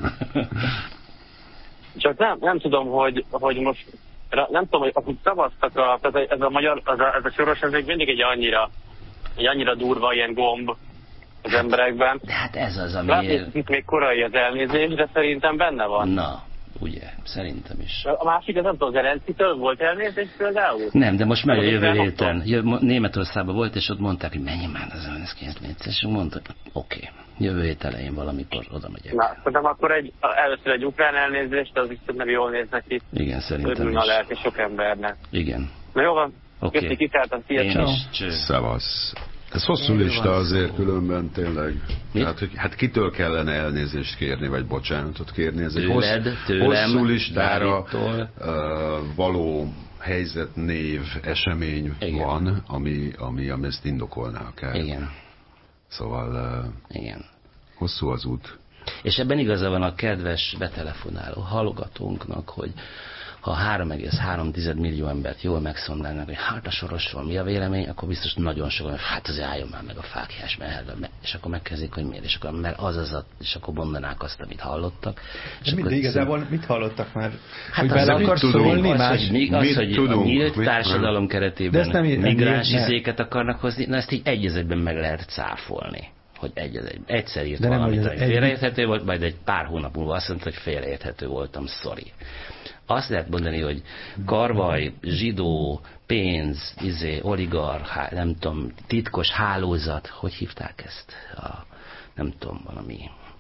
S6: Csak nem, nem tudom, hogy, hogy most nem tudom, hogy akik szavaztak a, tehát ez a magyar, ez a, ez a soros, ez még mindig egy annyira egy annyira durva ilyen gomb az emberekben.
S1: De hát ez az, ami...
S6: Lehet, itt még korai az elnézés, de szerintem benne van.
S1: Na, ugye, szerintem is.
S6: A másik, az nem tudom, Zelenszkitől volt elnézés például?
S1: Nem, de most megy a jövő héten. Németországban volt, és ott mondták, hogy menjen már az Zelenszkit, és mondtak, oké, okay, jövő hét elején valamikor oda megyek.
S6: Na, de akkor egy, először egy ukrán elnézést, az viszont nem jól néz neki.
S1: Igen, szerintem
S6: Örülne a lelki sok embernek.
S1: Igen.
S6: Na jó van,
S1: okay.
S6: Köszi, kiszálltam, sziasztok.
S3: Szevasz. Ez hosszú lista azért különben tényleg. Hát, hogy, hát kitől kellene elnézést kérni, vagy bocsánatot kérni? Ez egy
S1: Tőled,
S3: hossz,
S1: tőlem,
S3: hosszú listára uh,
S1: uh,
S3: való helyzet, név, esemény
S1: Igen.
S3: van, ami, ami, ami ezt indokolná akár.
S1: Igen.
S3: Szóval uh,
S1: Igen.
S3: hosszú az út.
S1: És ebben igaza van a kedves betelefonáló hallgatónknak, hogy ha három egész három millió embert jól megszondálnak, hogy hát a Sorosról mi a vélemény, akkor biztos nagyon sokan, hát azért álljon már meg a fáklyás, mert, és akkor megkezdik, hogy miért, és akkor, mert az az a, és akkor mondanák azt, amit hallottak.
S2: És de mindig igazából szín... mit hallottak már?
S1: Hát hogy bele akarsz szólni
S2: az,
S1: más? Hogy, mi, az, hogy
S3: tudunk,
S1: a nyílt társadalom mit? keretében
S2: nem,
S1: migránsi széket akarnak hozni, na ezt így egyezekben meg lehet cáfolni. Hogy egy, egy, egyszer írt valamit, hogy félreérthető volt, majd egy pár hónap múlva azt mondta, hogy félreérthető voltam, sorry. Azt lehet mondani, hogy karvaj, zsidó, pénz, izé, oligarch, nem tudom, titkos hálózat, hogy hívták ezt? A, nem tudom, valami...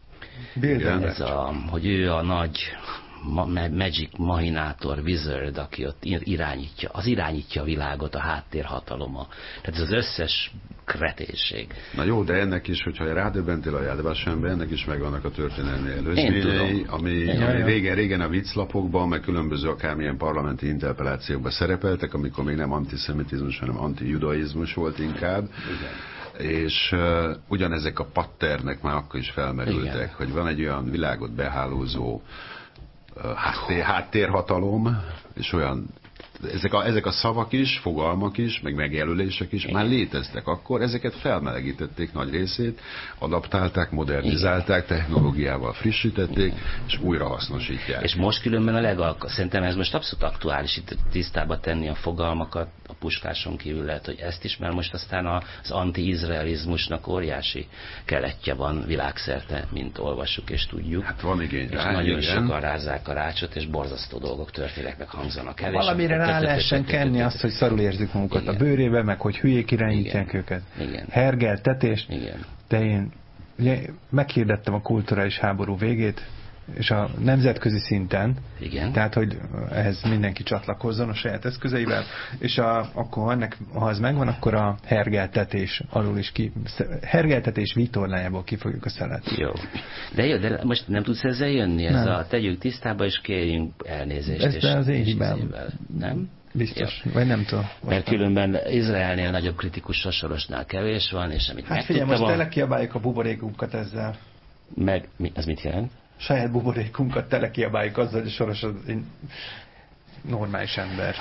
S1: Ez a, hogy ő a nagy magic mahinátor, wizard, aki ott irányítja, az irányítja a világot, a háttérhataloma. Tehát ez az összes kreténség.
S3: Na jó, de ennek is, hogyha rádöbbentél a Jádvásembe, ennek is megvannak a történelmi előzményei, ami, ami régen, régen a vicclapokban, meg különböző akármilyen parlamenti interpellációkban szerepeltek, amikor még nem antiszemitizmus, hanem antijudaizmus volt inkább. Igen. És uh, ugyanezek a patternek már akkor is felmerültek, Igen. hogy van egy olyan világot behálózó uh, háttér, háttérhatalom, és olyan ezek a, ezek a szavak is, fogalmak is, meg megjelölések is Igen. már léteztek akkor, ezeket felmelegítették nagy részét, adaptálták, modernizálták, Igen. technológiával frissítették, Igen. és újra hasznosítják.
S1: És most különben a legalka, szerintem ez most abszolút aktuális itt tisztába tenni a fogalmakat, a Puskáson kívül lehet, hogy ezt is, mert most aztán az anti-izraelizmusnak óriási keletje van világszerte, mint olvassuk és tudjuk.
S3: Hát van igény
S1: és
S3: rá,
S1: nagyon
S3: igen.
S1: sokan rázzák a rácsot, és borzasztó dolgok történnek, meg hangzanak el.
S2: Valamire rá lehessen kenni azt, hogy szarul érzik magukat Igen. a bőrébe, meg hogy hülyék irányítják Igen. őket.
S1: Igen.
S2: Hergeltetés.
S1: Igen.
S2: De én ugye, meghirdettem a kulturális háború végét, és a nemzetközi szinten,
S1: Igen.
S2: tehát, hogy ehhez mindenki csatlakozzon a saját eszközeivel, és a, akkor ennek, ha ez megvan, akkor a hergeltetés alul is ki, hergeltetés vitorlájából kifogjuk a szelet.
S1: Jó. De jó, de most nem tudsz ezzel jönni? Ez a tegyük tisztába, és kérjünk elnézést.
S2: Ez és, az én hibám.
S1: Nem?
S2: Biztos, jó. Vagy nem tudom.
S1: Mert különben Izraelnél nagyobb kritikus a Sorosnál kevés van, és amit
S2: hát figyelj, most tele kiabáljuk a buborékunkat ezzel.
S1: Meg, mi, ez mit jelent?
S2: Saját buborékunkat tele kiabáljuk azzal, hogy Soros az normális ember.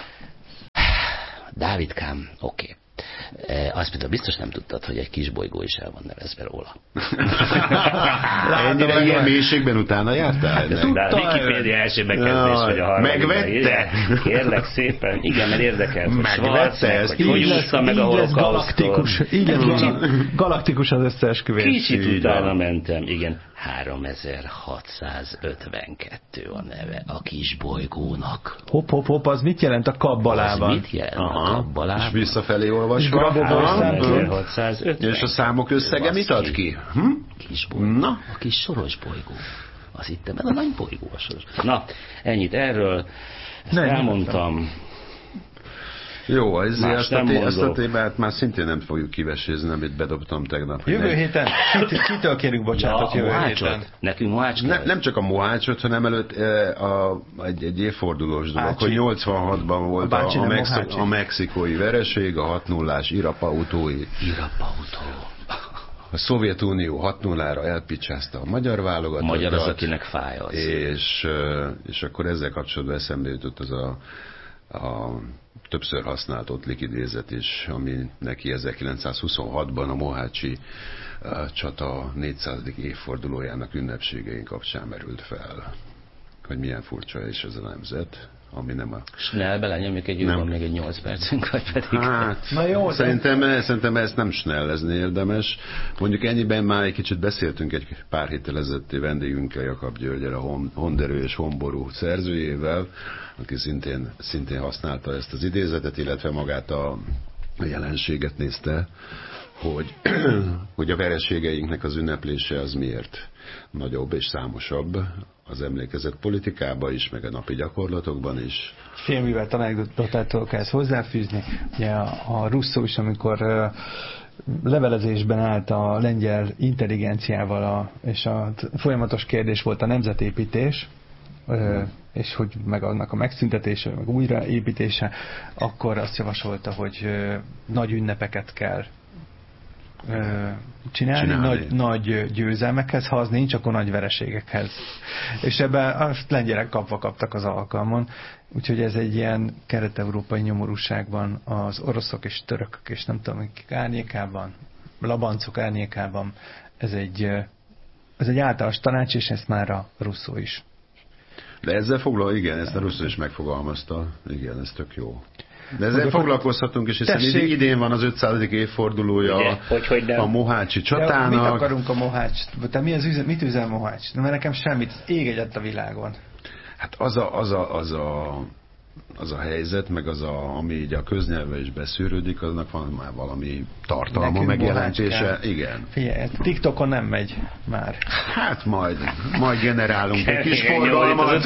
S1: Dávidkám, oké. Okay. E, azt például biztos nem tudtad, hogy egy kis bolygó is el van nevezve róla.
S3: Ennyire ilyen mélységben utána jártál? Hát,
S1: de a Wikipédia első bekezdés, vagy a harmadik.
S3: Megvette?
S1: Kérlek szépen. Igen, mert érdekelt.
S3: Megvette ezt.
S1: Hogy hogy úszta meg a holokausztól.
S2: Így lesz galaktikus az összeesküvés.
S1: Kicsit utána mentem, igen. háromezer-hatszázötvenkettő a neve a kis bolygónak.
S2: Hopp, hopp, hopp, az mit jelent a kabbalában?
S1: Az mit jelent Aha. a kabbalában?
S3: És visszafelé olvasva.
S1: háromezer-hatszázötvenkettő.
S3: És a számok összege mit ad ki? Hm?
S1: Kis bolygó. Na? A kis Soros bolygó. az itt ebben a nagy bolygós. Na, ennyit erről, ezt nem, elmondtam. Nem.
S3: Jó, ezért azt, a té- azt a témát már szintén nem fogjuk kivesézni, amit bedobtam tegnap.
S2: Jövő ne... héten? Kit, kitől kérünk bocsánatot ja, jövő mohácsot. Héten?
S1: Nekünk mohács
S3: ne, Nem csak a mohácsot, hanem előtt e, a, egy, egy évfordulós dolog, hogy nyolcvanhatban volt a, a, a, Mexi- a mexikói vereség, a hat nullás Irapautói.
S1: Irapautó.
S3: A Szovjetunió hat nullára elpicsázta a magyar válogatottat.
S1: A magyar az, akinek fáj az.
S3: És, és akkor ezzel kapcsolatban eszembe jutott az a, a többször használt ott likidézet is, ami neki ezerkilencszázhuszonhatban a mohácsi uh, csata négyszázadik évfordulójának ünnepségein kapcsán merült fel. Hogy milyen furcsa is ez a nemzet, ami nem a...
S1: Snell, belenyomjuk egy jobban még egy nyolc percünk, vagy pedig...
S3: Hát, na jó, szerintem, szerintem ezt nem snellezni érdemes. Mondjuk ennyiben már egy kicsit beszéltünk egy pár héttel ezelőtti vendégünkkel, Jakab Györgyel, a Honderő és Honború szerzőjével, aki szintén, szintén használta ezt az idézetet, illetve magát a, a jelenséget nézte, hogy, hogy a vereségeinknek az ünneplése az miért nagyobb és számosabb az emlékezett politikában is, meg a napi gyakorlatokban is.
S2: Félművelt anekdotától kell ezt hozzáfűzni. Ugye a, a Russo is, amikor uh, levelezésben állt a lengyel intelligenciával, a, és a folyamatos kérdés volt a nemzetépítés, uh, és hogy meg annak a megszüntetése, meg újraépítése, akkor azt javasolta, hogy uh, nagy ünnepeket kell csinálni, csinálni. Nagy, nagy győzelmekhez, ha az nincs, akkor nagy vereségekhez. És ebben a lengyelek kapva kaptak az alkalmon, úgyhogy ez egy ilyen kelet-európai nyomorúságban az oroszok és törökök és nem tudom, kik árnyékában, labancok árnyékában, ez egy, ez egy általános tanács, és ezt már a Russo is.
S3: De ezzel foglal, igen, ezt a Russo is megfogalmazta, igen, ez tök jó. De ezzel foglalkozhatunk, és hiszen tessék, idén van az ötszázadik évfordulója ugye, hogy, hogy a mohácsi csatának.
S2: De mit akarunk a mohács? Te mi az üzen, mit üzen mohács? Mert nekem semmit, ég egyet a világon.
S3: Hát az a, az a, az a, az a helyzet, meg az a, ami így a köznyelvben is beszűrődik, aznak van már valami tartalma, nekünk megjelentése. Igen.
S2: Figyelj, TikTokon nem megy már.
S3: Hát majd, majd generálunk egy kis forgalmat.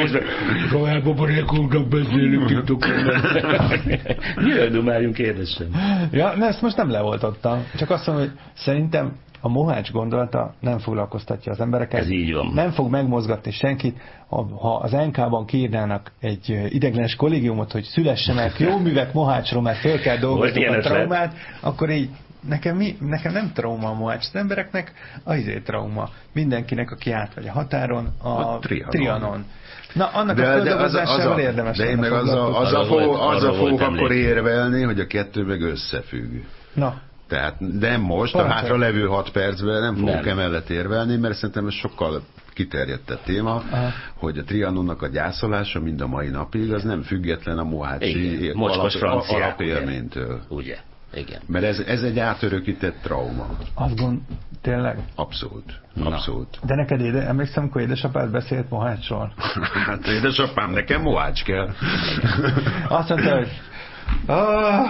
S1: Rohába barékulnak beszélünk TikTokon. Jöjjön, dumáljunk, édesem.
S2: Ja, ezt most nem leoltottam. Csak azt mondom, hogy szerintem a mohács gondolata nem foglalkoztatja az embereket.
S1: Ez így van.
S2: Nem fog megmozgatni senkit. Ha az en ká-ban kiírnának egy ideiglenes kollégiumot, hogy szülessenek jó művek mohácsról, mert föl kell dolgozni a traumát, akkor így nekem, mi, nekem nem trauma a mohács. Az embereknek az izé trauma. Mindenkinek, aki átmegy a határon, a, a Trianon. Trianon. Na, annak de, a földolgozásával érdemes.
S3: De én meg azzal, azzal, fogok, azzal fogok akkor érvelni, hogy a kettő meg összefügg.
S2: Na.
S3: Tehát de most, Parancsolj. A hátra levő hat percben nem fogok nem. emellett érvelni, mert szerintem ez sokkal kiterjedtebb téma, aha, hogy a Trianonnak a gyászolása mind a mai napig, az nem független a mohácsi alap, alapélménytől.
S1: Ugye? Igen.
S3: Mert ez, ez egy átörökített trauma.
S2: Azt gond, tényleg?
S3: Abszolút. Abszolút.
S2: De neked éde, emlékszem, amikor édesapád beszélt mohácsról?
S3: Hát édesapám, nekem mohács kell.
S2: Azt mondta, hogy oh,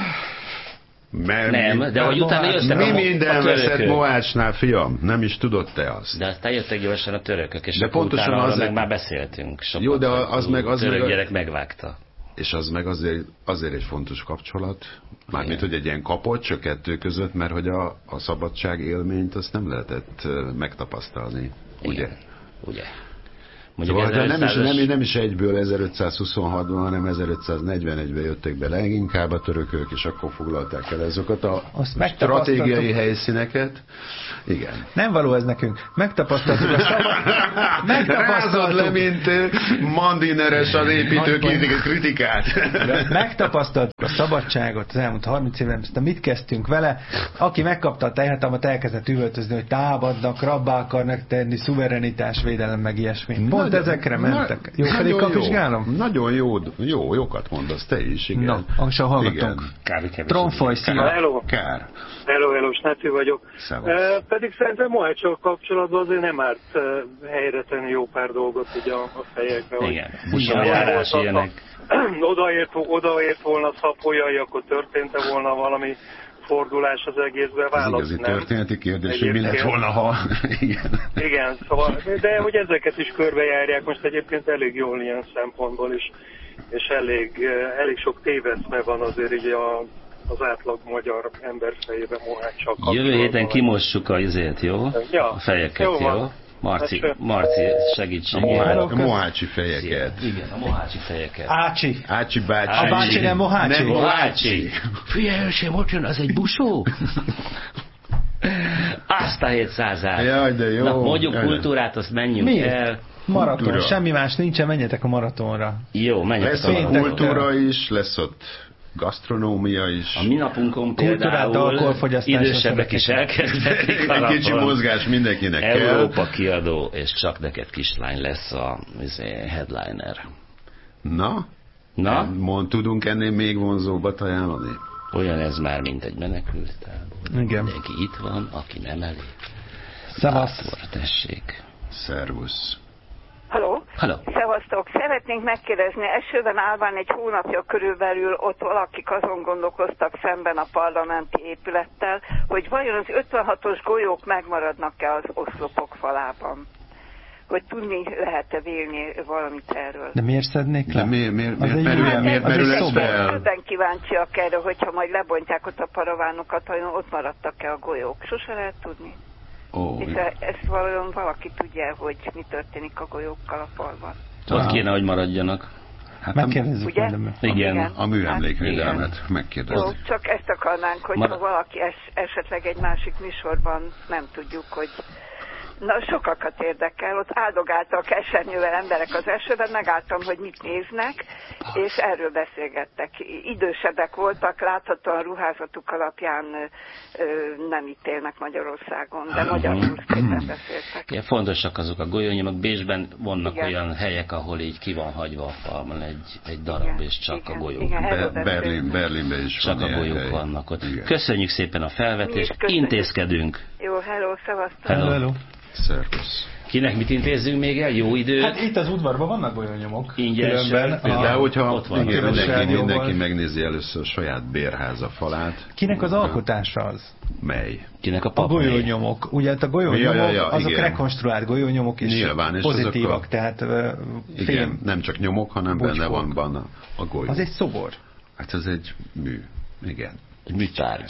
S3: Mert
S1: nem,
S3: mi,
S1: de hogy utána jöttek
S3: mi minden veszett mohácsnál, fiam? Nem is tudod te azt.
S1: De aztán jöttek gyorsan a törökök, és
S3: de pontosan az
S1: meg már beszéltünk. Sokat,
S3: jó, de az meg az
S1: török
S3: meg
S1: gyerek megvágta.
S3: És az meg azért, azért egy fontos kapcsolat, mármint, hogy egy ilyen kapocs a kettő között, mert hogy a, a szabadság élményt azt nem lehetett megtapasztalni. Ugye? Igen.
S1: Ugye?
S3: Szóval, de nem, is, nem, nem is egyből ezerötszázhuszonhatban, hanem ezerötszáznegyvenegyben jöttek be leginkább a törökök, és akkor foglalták el ezeket a stratégiai helyszíneket. Igen.
S2: Nem való ez nekünk. Megtapasztaltuk a szabad...
S3: Megtapasztaltuk... le, mint mandineres az építő kritikát.
S2: Megtapasztaltuk a szabadságot az elmúlt harminc évben, aztán mit kezdtünk vele? Aki megkapta a teljhatalmat, elkezdett üvöltözni, hogy támadnak, rabbá akarnak tenni, szuverenitás, védelem, meg ilyesmi. Pont nagyon, ezekre mentek. Jó felé kapizsgálom?
S3: Nagyon jó, jó, jókat mondasz te is, igen.
S2: Na, most a hallgatónk. Tronfoly, szia.
S5: Hello.
S3: Kár.
S5: Hello, hello, Snetű vagyok. Uh, pedig szerintem moháccsal kapcsolatban azért nem árt uh, helyre tenni jó pár dolgot ugye a, a fejekbe.
S1: Igen, buszajárás ilyenek.
S5: Odaért, odaért volna Szapolyai, akkor történt volna valami fordulás az egészben, válasz
S3: ez igazi
S5: nem.
S3: történeti kérdés, hogy mi lett volna, ha... Igen.
S5: Igen, szóval, de hogy ezeket is körbejárják most egyébként elég jól ilyen szempontból is, és elég, elég sok téveszme van azért így a, az átlag magyar ember fejében Moháccsal kapcsolatban.
S1: Jövő héten kimossuk a izét, jó?
S5: Ja,
S1: a fejeket, jó? jó? Marci, Marci segítségével.
S3: A mohácsi fejeket.
S1: Igen, a mohácsi fejeket.
S2: Ácsi.
S3: Ácsi bácsi.
S2: A bácsi nem mohácsi.
S3: Nem mohácsi.
S1: Figyelj, ősém, ott jön, az egy busó? Azt a hétszázát.
S3: Jaj, de jó.
S1: Na, mondjuk jaj, kultúrát, azt menjünk
S2: miért?
S1: el.
S2: Maraton,
S3: kultúra.
S2: Semmi más nincsen, menjetek a maratonra.
S1: Jó, menjetek
S3: lesz
S1: a maratonra.
S3: Lesz kultúra is, lesz ott gasztronómia is.
S1: A mi napunkon például idősebbek is elkezdetik.
S3: Egy kicsi mozgás mindenkinek
S1: Európa
S3: kell.
S1: Európa kiadó, és csak neked kislány lesz a headliner.
S3: Na?
S1: Na?
S3: Mond, tudunk ennél még vonzóbbat ajánlani?
S1: Olyan ez már, mint egy menekült tábor.
S2: Igen.
S1: Mindenki itt van, aki nem elég.
S2: Szevasz.
S1: Látor, tessék.
S3: Szervusz.
S7: Halló?
S1: Halló.
S7: Szevasztok. Szeretnénk megkérdezni, esőben állván egy hónapja körülbelül ott valakik azon gondolkoztak szemben a parlamenti épülettel, hogy vajon az ötvenhatos golyók megmaradnak-e az oszlopok falában? Hogy tudni lehet-e vélni valamit erről.
S2: De miért szednék le?
S3: De miért, miért,
S2: miért
S3: merül,
S2: hát,
S3: miért merül ez fel?
S7: Többen kíváncsiak erre, hogyha majd lebontják ott a paravánokat, vajon ott maradtak-e a golyók. Sose lehet tudni.
S3: Oh,
S7: és ezt valójában valaki tudja, hogy mi történik a golyókkal a falban.
S1: Ott kéne, hogy maradjanak.
S2: Hát megkérdezzük
S7: ugye?
S2: Majd
S1: igen.
S3: A műemlékvédelmet megkérdezzük.
S7: Jó, csak ezt akarnánk, hogy Mar- ha valaki es- esetleg egy másik műsorban nem tudjuk, hogy na, sokakat érdekel, ott áldogáltak esernyővel emberek az esőben, megálltam, hogy mit néznek, és erről beszélgettek. Idősebbek voltak, láthatóan ruházatuk alapján ö, nem ítélnek Magyarországon, de magyarul szépen beszéltek.
S1: Igen, fontosak azok a golyónyomok. Bécsben vannak
S7: igen.
S1: olyan helyek, ahol így ki van hagyva a falban egy, egy darab, igen. és csak
S7: igen.
S1: a golyók.
S7: Igen,
S3: Be- Berlin, Berlinben is
S1: csak
S3: van
S1: a golyók
S3: hely.
S1: vannak ott.
S3: Igen.
S1: Köszönjük szépen a felvetést, intézkedünk.
S7: Jó, hello, szevasztok.
S1: Hello. hello.
S3: Szervusz.
S1: Kinek mit intézzünk még el? Jó idő?
S2: Hát itt az udvarban vannak golyónyomok.
S1: Ingyenes.
S3: De hogyha
S1: ott van.
S3: igen, mindenki, mindenki megnézi először a saját bérháza falát.
S2: Kinek az alkotása az?
S3: Mely?
S1: Kinek a
S2: A
S1: pap?
S2: golyónyomok. Ugye hát a golyónyomok,
S3: ja, ja, ja,
S2: azok
S3: igen.
S2: rekonstruált golyónyomok is
S3: nyilván, és
S2: pozitívak,
S3: a...
S2: tehát uh,
S3: igen, nem csak nyomok, hanem
S2: Bocskók.
S3: benne van benne a golyó.
S2: Az egy szobor.
S3: Hát ez egy mű. Igen.
S1: Egy műtárgy.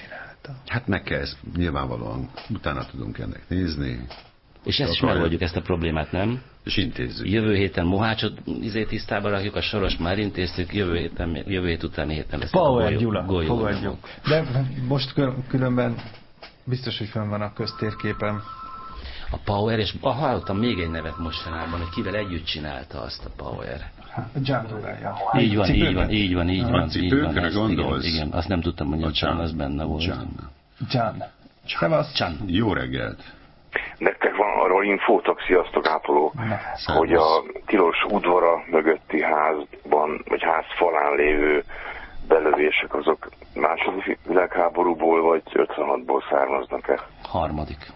S3: Hát meg kell ezt nyilvánvalóan, utána tudunk ennek nézni.
S1: És ezt is megoldjuk, ezt a problémát, nem?
S3: És intézzük.
S1: Jövő héten Mohácsot izé tisztába rakjuk, a Soros már intéztük, jövő, héten, jövő hét utáni héten lesz
S2: Power
S1: a golyó,
S2: Gyula,
S1: golyó,
S2: fogadjuk. De most különben biztos, hogy fönn van a köztérképen.
S1: A Power, és ah, hallottam még egy nevet mostanában, hogy kivel együtt csinálta azt a Power.
S2: John Durája.
S1: Így van, így van, így van, így van.
S3: A cipőkre gondolsz?
S1: Igen, igen, azt nem tudtam, hogy a John az benne volt.
S3: John.
S2: John. Szevasz.
S1: John.
S3: Jó reggelt.
S8: Nektek van arról infótok, sziasztok ápolók, hogy a tilos udvara mögötti házban, vagy ház falán lévő belövések azok második világháborúból, vagy ötvenhatból származnak-e?
S1: Harmadik.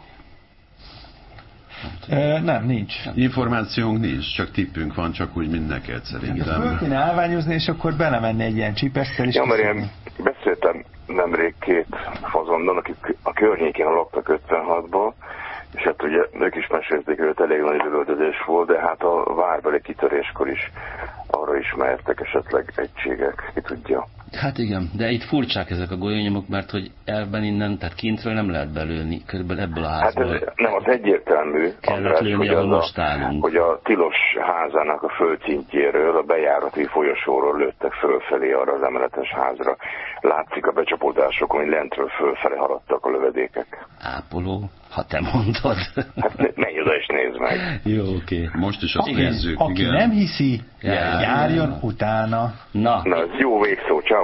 S2: E, nem, nincs.
S3: Információnk nincs, csak tippünk van, csak úgy mind neked szerintem.
S2: Föl kéne állványozni, és akkor belemenni egy ilyen csipesszel is.
S8: Ja, mert én beszéltem nemrég két fazonnal, akik a környékén laktak ötvenhatban, és hát ugye ők is mesélték, hogy elég nagy lövöldözés volt, de hát a várbeli kitöréskor is arra ismertek esetleg egységek, ki tudja.
S1: Hát igen, de itt furcsák ezek a golyónyomok, mert hogy elben innen, tehát kintről nem lehet belőni, körülbelül ebből a házból.
S8: Hát ez nem, az egyértelmű,
S1: András, lőni, hogy, most a,
S8: hogy a tilos házának a földszintjéről, a bejárati folyosóról lőttek fölfelé arra az emeletes házra. Látszik a becsapódásokon, hogy lentről fölfelé haladtak a lövedékek.
S1: Ápoló, ha te mondod.
S8: Hát menj oda és nézd meg.
S1: Jó, oké. Okay.
S3: Most is azt
S2: aki,
S3: nézzük,
S2: aki
S3: igen.
S2: nem hiszi,
S1: Járjon,
S2: járjon utána.
S1: Na.
S8: Na, ez jó végszó, ciao.